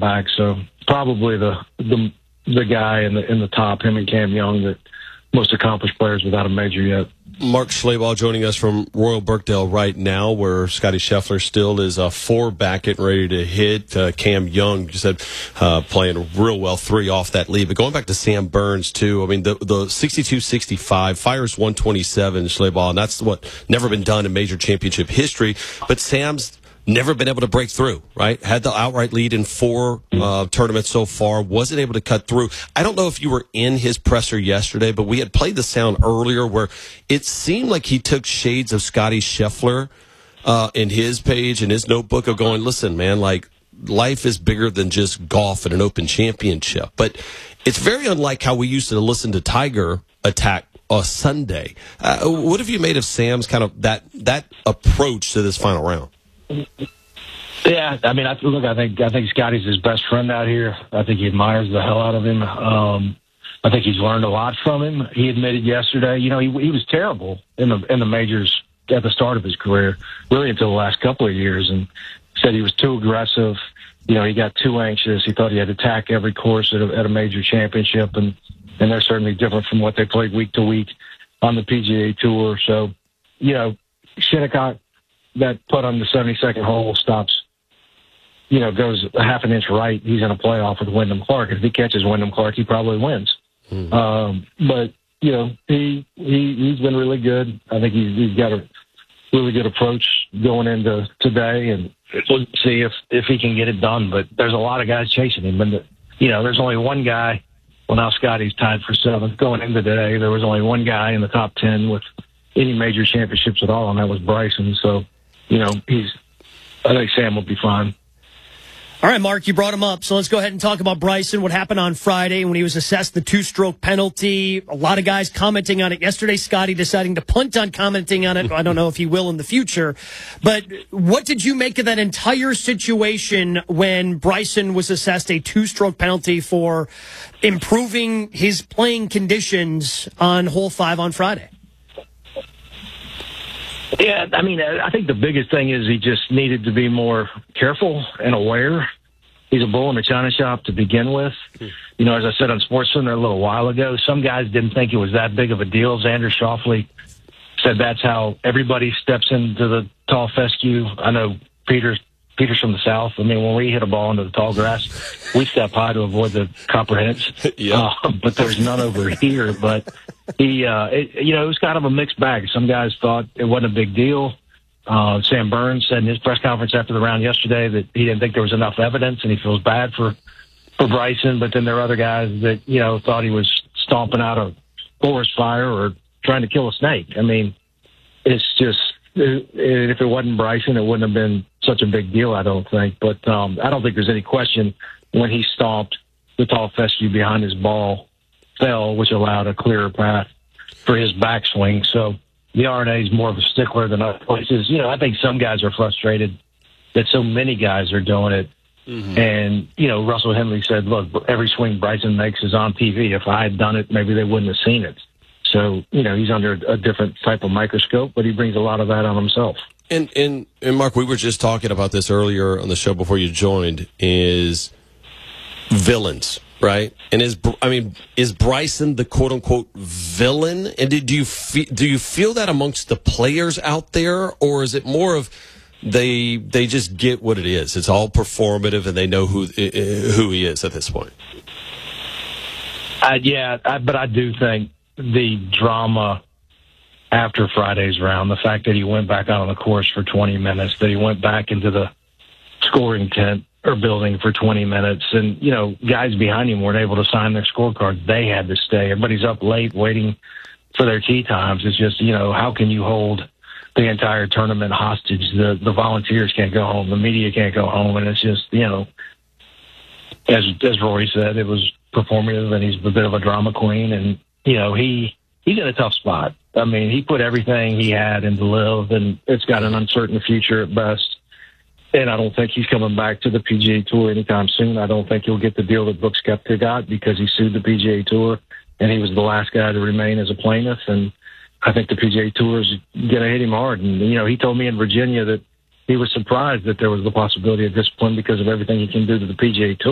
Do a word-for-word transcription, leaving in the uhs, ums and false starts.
back. So probably the the the guy in the in the top, him and Cam Young, that most accomplished players without a major yet. Mark Schlabach joining us from Royal Birkdale right now, where Scotty Scheffler still is a four back and ready to hit. Uh, Cam Young just said uh, playing real well, three off that lead. But going back to Sam Burns too, I mean the the sixty-two sixty-five fires one twenty-seven Schlabach, and that's what never been done in major championship history. But Sam's never been able to break through, right? Had the outright lead in four uh, tournaments so far, wasn't able to cut through. I don't know if you were in his presser yesterday, but we had played the sound earlier where it seemed like he took shades of Scotty Scheffler uh, in his page, in his notebook, of going, listen, man, like, life is bigger than just golf and an Open Championship. But it's very unlike how we used to listen to Tiger attack a Sunday. Uh, what have you made of Sam's kind of that that approach to this final round? Yeah, I mean, I, look, I think I think Scotty's his best friend out here. I think he admires the hell out of him. Um, I think he's learned a lot from him. He admitted yesterday, you know, he he was terrible in the in the majors at the start of his career, really until the last couple of years, and said he was too aggressive. You know, he got too anxious. He thought he had to attack every course at a, at a major championship, and and they're certainly different from what they played week to week on the P G A Tour. So, you know, Shinnecock, that putt on the seventy-second hole stops, you know, goes a half an inch right, he's in a playoff with Wyndham Clark. If he catches Wyndham Clark, he probably wins. Mm-hmm. Um, but, you know, he, he, he's been really good. I think he's, he's got a really good approach going into today, and we'll see if, if he can get it done. But there's a lot of guys chasing him. And, the, you know, there's only one guy. Well, now Scotty's tied for seventh. Going into today, there was only one guy in the top ten with any major championships at all, and that was Bryson. So, you know, he's, I think Sam will be fine. All right, Mark, you brought him up, so let's go ahead and talk about Bryson, what happened on Friday when he was assessed the two-stroke penalty. A lot of guys commenting on it yesterday. Scotty deciding to punt on commenting on it. I don't know if he will in the future. But what did you make of that entire situation when Bryson was assessed a two-stroke penalty for improving his playing conditions on hole five on Friday? Yeah, I mean, I think the biggest thing is he just needed to be more careful and aware. He's a bull in a china shop to begin with. You know, as I said on SportsCenter a little while ago, some guys didn't think it was that big of a deal. Xander Schauffele said that's how everybody steps into the tall fescue. I know Peter's Peter's from the South. I mean, when we hit a ball into the tall grass, we step high to avoid the copperheads. Yeah. Uh, but there's none over here. But he, uh, it, you know, it was kind of a mixed bag. Some guys thought it wasn't a big deal. Uh, Sam Burns said in his press conference after the round yesterday that he didn't think there was enough evidence, and he feels bad for, for Bryson. But then there are other guys that, you know, thought he was stomping out a forest fire or trying to kill a snake. I mean, it's just, it, if it wasn't Bryson, it wouldn't have been such a big deal, I don't think. But um, I don't think there's any question when he stomped the tall fescue behind his ball fell, which allowed a clearer path for his backswing. So the R N A is more of a stickler than other places. You know, I think some guys are frustrated that so many guys are doing it. Mm-hmm. And, you know, Russell Henley said, look, every swing Bryson makes is on T V. If I had done it, maybe they wouldn't have seen it. So, you know, he's under a different type of microscope, but he brings a lot of that on himself. And, and, and Mark, we were just talking about this earlier on the show before you joined, is villains, right? And is, I mean, is Bryson the quote unquote villain? And did you feel, do you feel that amongst the players out there, or is it more of they, they just get what it is? It's all performative and they know who, who he is at this point. Uh, yeah, I, but I do think the drama after Friday's round, the fact that he went back out on the course for twenty minutes, that he went back into the scoring tent or building for twenty minutes, and, you know, guys behind him weren't able to sign their scorecards. They had to stay. Everybody's up late waiting for their tee times. It's just, you know, how can you hold the entire tournament hostage? The, the volunteers can't go home. The media can't go home. And it's just, you know, as, as Rory said, it was performative, and he's a bit of a drama queen. And, you know, he, he's in a tough spot. I mean, he put everything he had into Live, and it's got an uncertain future at best. And I don't think he's coming back to the P G A Tour anytime soon. I don't think he'll get the deal that Brooks Koepka got, because he sued the P G A Tour, and he was the last guy to remain as a plaintiff. And I think the P G A Tour is going to hit him hard. And, you know, he told me in Virginia that he was surprised that there was the possibility of discipline because of everything he can do to the P G A Tour.